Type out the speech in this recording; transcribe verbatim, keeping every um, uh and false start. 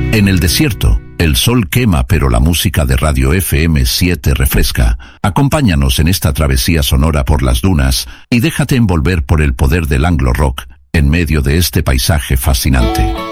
En el desierto, el sol quema, pero la música de Radio F M siete refresca. Acompáñanos en esta travesía sonora por las dunas y déjate envolver por el poder del Anglo Rock en medio de este paisaje fascinante.